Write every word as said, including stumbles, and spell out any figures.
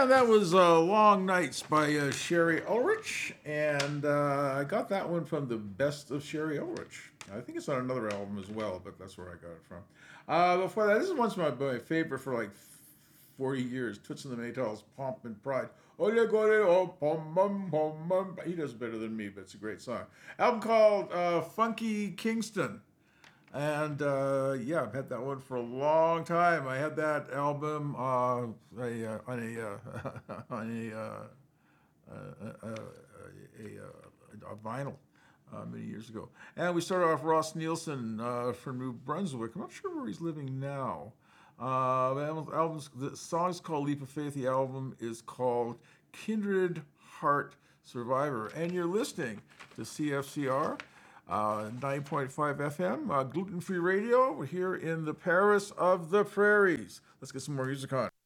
And that was uh, Long Nights by uh, Sherry Ulrich. And uh, I got that one from the Best of Sherry Ulrich. I think it's on another album as well, but that's where I got it from. Uh, before that, this is once my, my favorite for like forty years. Toots and the Maytals, Pomp and Pride. Oh, yeah, go there, oh, pom, pom, pom, pom. He does better than me, but it's a great song. Album called uh, Funky Kingston. And uh, yeah, I've had that one for a long time. I had that album uh, a, uh, on a uh, on a, uh, uh, uh, a, a, a vinyl uh, many years ago. And we started off Ross Nielsen uh, from New Brunswick. I'm not sure where he's living now. Uh, the album, album's, the song's called Leap of Faith. The album is called Kindred Heart Survivor. And you're listening to C F C R. Uh, nine point five F M, uh, gluten-free radio. We're here in the Paris of the Prairies. Let's get some more music on.